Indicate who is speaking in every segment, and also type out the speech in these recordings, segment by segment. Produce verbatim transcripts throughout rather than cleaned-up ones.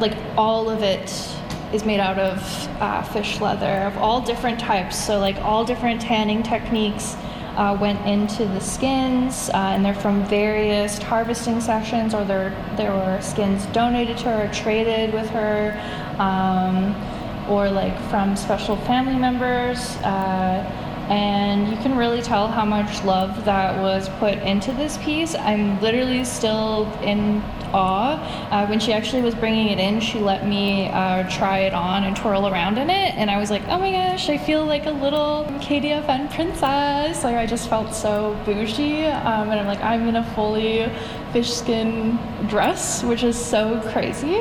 Speaker 1: like all of it is made out of uh, fish leather of all different types. So like all different tanning techniques uh, went into the skins, uh, and they're from various harvesting sessions, or there there were skins donated to her or traded with her, um, or like from special family members. Uh, And you can really tell how much love that was put into this piece. I'm literally still in awe. Uh, when she actually was bringing it in, she let me uh, try it on and twirl around in it. And I was like, oh my gosh, I feel like a little K D F N princess. Like I just felt so bougie. Um, and I'm like, I'm in a fully fish skin dress, which is so crazy.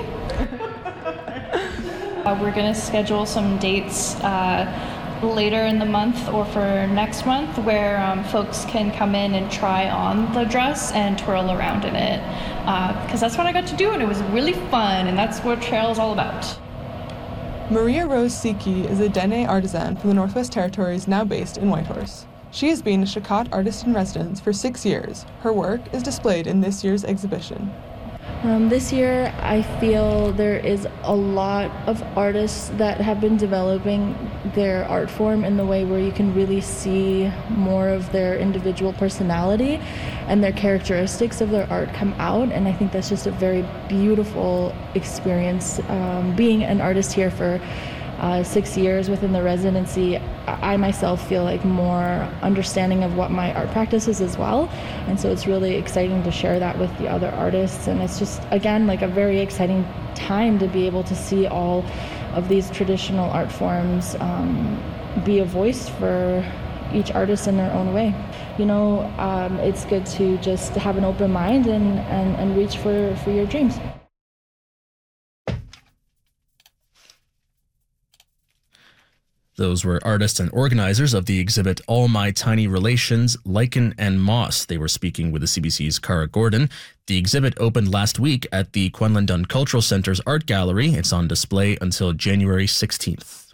Speaker 1: uh, we're gonna schedule some dates uh, later in the month or for next month where um, folks can come in and try on the dress and twirl around in it, because uh, that's what I got to do and it was really fun, and that's what trail is all about.
Speaker 2: Maria Rose Siki is a Dene artisan from the Northwest Territories now based in Whitehorse. She has been a Shakot artist in residence for six years. Her work is displayed in this year's exhibition.
Speaker 3: Um, this year, I feel there is a lot of artists that have been developing their art form in the way where you can really see more of their individual personality and their characteristics of their art come out. And I think that's just a very beautiful experience. Um, being an artist here for uh, six years within the residency, I myself feel like more understanding of what my art practice is as well. And so it's really exciting to share that with the other artists. And it's just, again, like a very exciting time to be able to see all of these traditional art forms um, be a voice for each artist in their own way. You know, um, it's good to just have an open mind and, and, and reach for, for your dreams.
Speaker 4: Those were artists and organizers of the exhibit All My Tiny Relations, Lichen and Moss. They were speaking with the C B C's Cara Gordon. The exhibit opened last week at the Kwenlundun Cultural Centre's Art Gallery. It's on display until January sixteenth.